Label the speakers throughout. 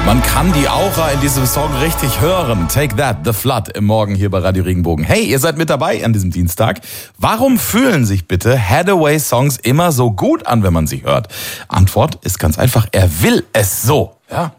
Speaker 1: Man kann die Aura in diesem Song richtig hören. Take That, The Flood im Morgen hier bei Radio Regenbogen. Hey, ihr seid mit dabei an diesem Dienstag. Warum fühlen sich bitte Hathaway-Songs immer so gut an, wenn man sie hört? Antwort ist ganz einfach, er will es so. Ja.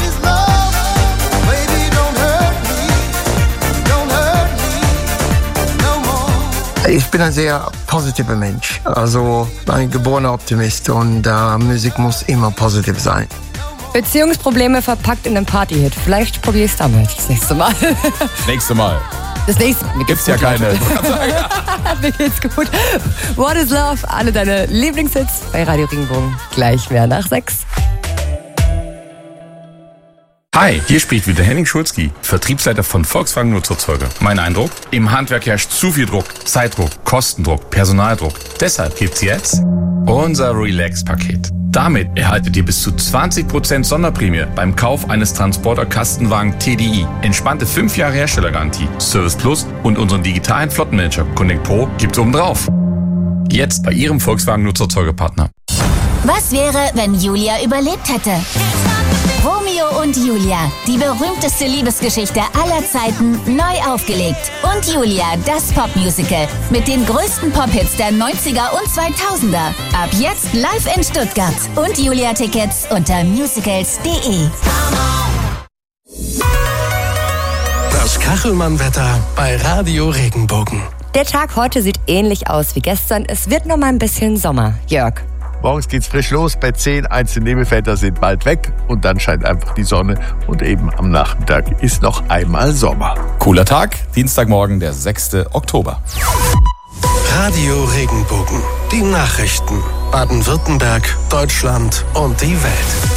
Speaker 2: Ich bin ein sehr positiver Mensch, also ein geborener Optimist und Musik muss immer positiv sein.
Speaker 3: Beziehungsprobleme verpackt in einem Partyhit. Vielleicht probier ich es damit das nächste Mal.
Speaker 1: Nächste Mal.
Speaker 3: Das nächste Mal.
Speaker 1: Gibt's ja keine.
Speaker 3: Mir geht's gut. What is Love? Alle deine Lieblingshits bei Radio Regenbogen. Gleich mehr nach 6.
Speaker 4: Hi, hier spricht wieder Henning Schulzki, Vertriebsleiter von Volkswagen Nutzerzeuger. Mein Eindruck? Im Handwerk herrscht zu viel Druck, Zeitdruck, Kostendruck, Personaldruck. Deshalb gibt's jetzt unser Relax-Paket. Damit erhaltet ihr bis zu 20% Sonderprämie beim Kauf eines Transporter-Kastenwagen TDI. Entspannte 5 Jahre Herstellergarantie, Service Plus und unseren digitalen Flottenmanager Connect Pro gibt's obendrauf. Jetzt bei Ihrem Volkswagen Nutzerzeugerpartner.
Speaker 5: Was wäre, wenn Julia überlebt hätte? Romeo und Julia, die berühmteste Liebesgeschichte aller Zeiten, neu aufgelegt. Und Julia, das Popmusical mit den größten Pop-Hits der 90er und 2000er. Ab jetzt live in Stuttgart. Und Julia-Tickets unter musicals.de.
Speaker 6: Das Kachelmann-Wetter bei Radio Regenbogen.
Speaker 3: Der Tag heute sieht ähnlich aus wie gestern. Es wird noch mal ein bisschen Sommer. Jörg.
Speaker 7: Morgens geht's frisch los bei 10, einzelne Nebelfelder sind bald weg und dann scheint einfach die Sonne und eben am Nachmittag ist noch einmal Sommer.
Speaker 1: Cooler Tag, Dienstagmorgen, der 6. Oktober.
Speaker 6: Radio Regenbogen, die Nachrichten. Baden-Württemberg, Deutschland und die Welt.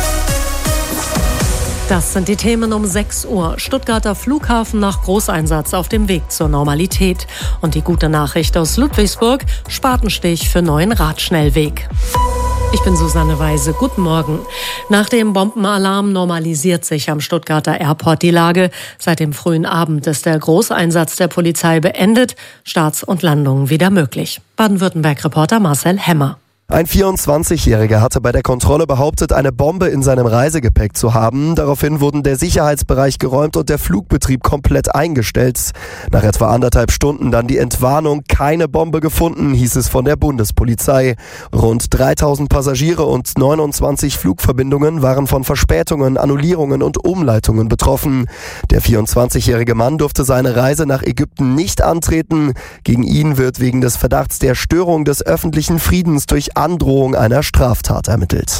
Speaker 8: Das sind die Themen um 6 Uhr. Stuttgarter Flughafen nach Großeinsatz auf dem Weg zur Normalität. Und die gute Nachricht aus Ludwigsburg, Spatenstich für neuen Radschnellweg. Ich bin Susanne Weise. Guten Morgen. Nach dem Bombenalarm normalisiert sich am Stuttgarter Airport die Lage. Seit dem frühen Abend ist der Großeinsatz der Polizei beendet. Starts und Landungen wieder möglich. Baden-Württemberg-Reporter Marcel Hemmer.
Speaker 9: Ein 24-Jähriger hatte bei der Kontrolle behauptet, eine Bombe in seinem Reisegepäck zu haben. Daraufhin wurden der Sicherheitsbereich geräumt und der Flugbetrieb komplett eingestellt. Nach etwa 1,5 Stunden dann die Entwarnung, keine Bombe gefunden, hieß es von der Bundespolizei. Rund 3000 Passagiere und 29 Flugverbindungen waren von Verspätungen, Annullierungen und Umleitungen betroffen. Der 24-jährige Mann durfte seine Reise nach Ägypten nicht antreten. Gegen ihn wird wegen des Verdachts der Störung des öffentlichen Friedens durch Androhung einer Straftat ermittelt.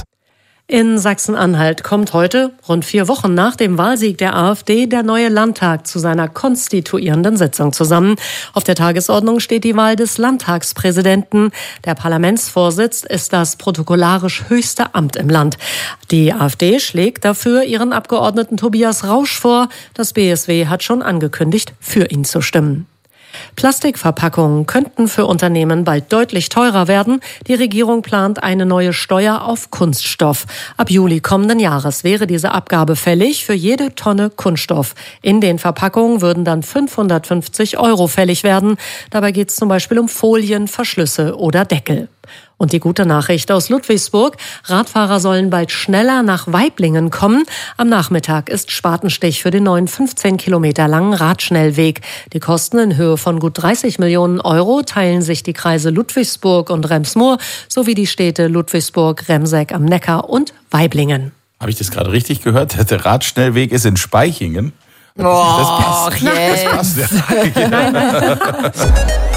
Speaker 8: In Sachsen-Anhalt kommt heute, rund 4 Wochen nach dem Wahlsieg der AfD, der neue Landtag zu seiner konstituierenden Sitzung zusammen. Auf der Tagesordnung steht die Wahl des Landtagspräsidenten. Der Parlamentsvorsitz ist das protokollarisch höchste Amt im Land. Die AfD schlägt dafür ihren Abgeordneten Tobias Rausch vor. Das BSW hat schon angekündigt, für ihn zu stimmen. Plastikverpackungen könnten für Unternehmen bald deutlich teurer werden. Die Regierung plant eine neue Steuer auf Kunststoff. Ab Juli kommenden Jahres wäre diese Abgabe fällig für jede Tonne Kunststoff. In den Verpackungen würden dann 550 € fällig werden. Dabei geht es zum Beispiel um Folien, Verschlüsse oder Deckel. Und die gute Nachricht aus Ludwigsburg: Radfahrer sollen bald schneller nach Waiblingen kommen. Am Nachmittag ist Spatenstich für den neuen 15 Kilometer langen Radschnellweg. Die Kosten in Höhe von gut 30 Millionen € teilen sich die Kreise Ludwigsburg und Rems-Murr sowie die Städte Ludwigsburg, Remseck am Neckar und Waiblingen.
Speaker 1: Habe ich das gerade richtig gehört? Der Radschnellweg ist in Spaichingen.
Speaker 3: Das passt.
Speaker 1: Das passt. Ja.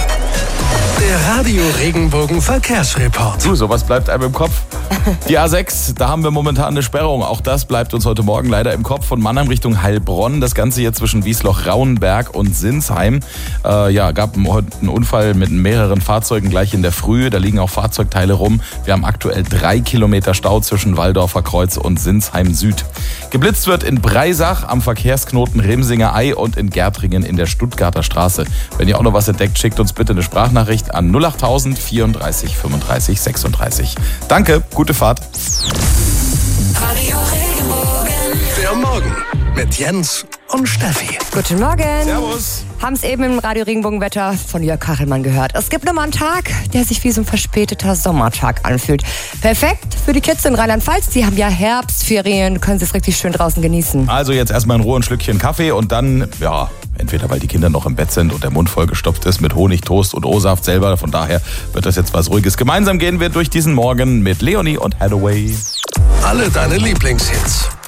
Speaker 6: Der Radio Regenbogen Verkehrsreport.
Speaker 1: Sowas bleibt einem im Kopf. Die A6, da haben wir momentan eine Sperrung. Auch das bleibt uns heute Morgen leider im Kopf. Von Mannheim Richtung Heilbronn. Das Ganze hier zwischen Wiesloch-Rauenberg und Sinsheim. Gab heute einen Unfall mit mehreren Fahrzeugen gleich in der Früh. Da liegen auch Fahrzeugteile rum. Wir haben aktuell 3 Kilometer Stau zwischen Waldorfer Kreuz und Sinsheim Süd. Geblitzt wird in Breisach am Verkehrsknoten Remsinger Ei und in Gärtringen in der Stuttgarter Straße. Wenn ihr auch noch was entdeckt, schickt uns bitte eine Sprachnachricht an 08000 34 35 36. Danke, gute Fahrt.
Speaker 6: Der Morgen mit Jens und Steffi.
Speaker 3: Guten Morgen.
Speaker 1: Servus.
Speaker 3: Haben es eben im Radio Regenbogenwetter von Jörg Kachelmann gehört. Es gibt nochmal einen Tag, der sich wie so ein verspäteter Sommertag anfühlt. Perfekt für die Kids in Rheinland-Pfalz. Die haben ja Herbstferien, können sie es richtig schön draußen genießen.
Speaker 1: Also jetzt erstmal in Ruhe ein Schlückchen Kaffee und dann, entweder weil die Kinder noch im Bett sind und der Mund vollgestopft ist mit Honig, Toast und O-Saft selber. Von daher wird das jetzt was Ruhiges. Gemeinsam gehen wir durch diesen Morgen mit Leonie und Hathaway.
Speaker 6: Alle deine Lieblingshits.